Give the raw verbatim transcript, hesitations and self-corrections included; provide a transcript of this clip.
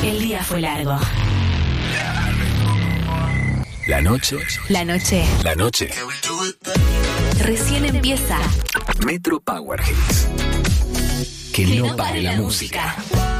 El día fue largo. La noche. La noche. La noche. Recién empieza. Metro Power Hits. Que no pare la música.